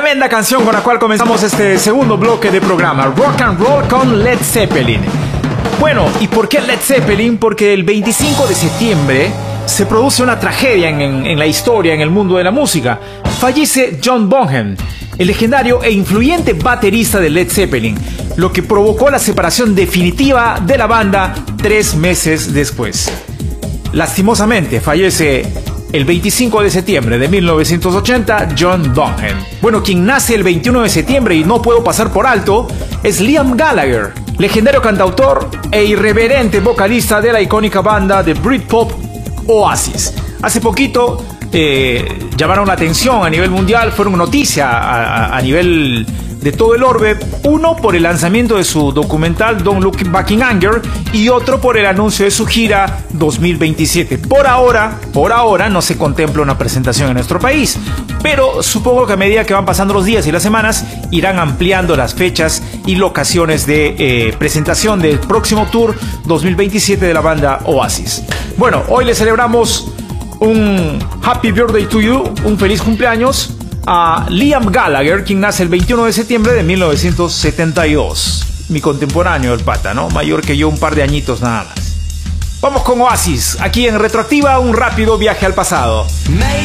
Tremenda canción con la cual comenzamos este segundo bloque de programa, Rock and Roll con Led Zeppelin. Bueno, ¿y por qué Led Zeppelin? Porque el 25 de septiembre se produce una tragedia en la historia, en el mundo de la música. Fallece John Bonham, el legendario e influyente baterista de Led Zeppelin, lo que provocó la separación definitiva de la banda 3 meses después. Lastimosamente fallece el 25 de septiembre de 1980 John Bonham. Bueno, quien nace el 21 de septiembre y no puedo pasar por alto es Liam Gallagher, legendario cantautor e irreverente vocalista de la icónica banda de Britpop Oasis. Hace poquito llamaron la atención a nivel mundial, fueron noticia a nivel de todo el orbe, uno por el lanzamiento de su documental Don't Look Back in Anger y otro por el anuncio de su gira 2027. Por ahora no se contempla una presentación en nuestro país, pero supongo que a medida que van pasando los días y las semanas irán ampliando las fechas y locaciones de presentación del próximo tour 2027 de la banda Oasis. Bueno, hoy le celebramos un Happy Birthday to You, un feliz cumpleaños a Liam Gallagher, quien nace el 21 de septiembre de 1972. Mi contemporáneo, el pata, ¿no? Mayor que yo un par de añitos nada más. Vamos con Oasis, aquí en Retroactiva, un rápido viaje al pasado.